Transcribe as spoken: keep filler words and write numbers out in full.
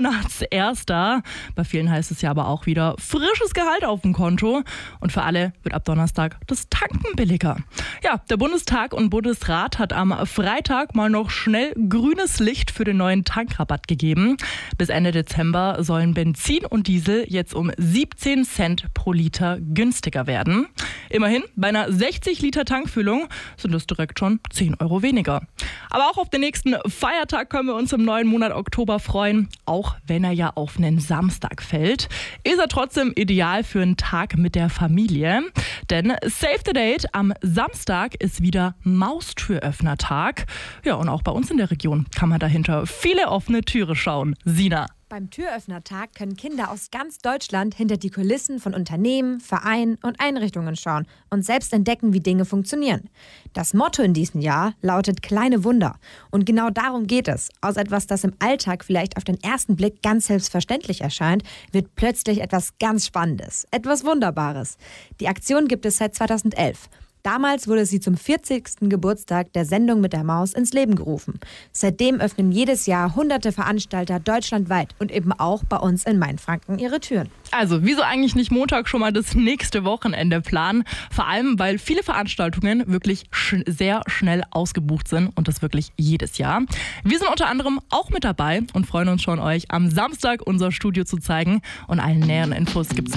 Monatserster. Bei vielen heißt es ja aber auch wieder frisches Gehalt auf dem Konto. Und für alle wird ab Donnerstag das Tanken billiger. Ja, der Bundestag und Bundesrat hat am Freitag mal noch schnell grünes Licht für den neuen Tankrabatt gegeben. Bis Ende Dezember sollen Benzin und Diesel jetzt um siebzehn Cent pro Liter günstiger werden. Immerhin, bei einer sechzig Liter Tankfüllung sind es direkt schon zehn Euro weniger. Aber auch auf den nächsten Feiertag können wir uns im neuen Monat Oktober freuen, auch wenn er ja auf einen Samstag fällt. Ist er trotzdem ideal für einen Tag mit der Familie. Denn Save the Date, am Samstag ist wieder Maustüröffnertag. Ja, und auch bei uns in der Region kann man dahinter viele offene Türe schauen. Sina. Beim Türöffnertag können Kinder aus ganz Deutschland hinter die Kulissen von Unternehmen, Vereinen und Einrichtungen schauen und selbst entdecken, wie Dinge funktionieren. Das Motto in diesem Jahr lautet Kleine Wunder. Und genau darum geht es. Aus etwas, das im Alltag vielleicht auf den ersten Blick ganz selbstverständlich erscheint, wird plötzlich etwas ganz Spannendes, etwas Wunderbares. Die Aktion gibt es seit zweitausendelf. Damals wurde sie zum vierzigsten Geburtstag der Sendung mit der Maus ins Leben gerufen. Seitdem öffnen jedes Jahr hunderte Veranstalter deutschlandweit und eben auch bei uns in Mainfranken ihre Türen. Also, wieso eigentlich nicht Montag schon mal das nächste Wochenende planen? Vor allem, weil viele Veranstaltungen wirklich sch- sehr schnell ausgebucht sind und das wirklich jedes Jahr. Wir sind unter anderem auch mit dabei und freuen uns schon, euch am Samstag unser Studio zu zeigen. Und allen näheren Infos gibt's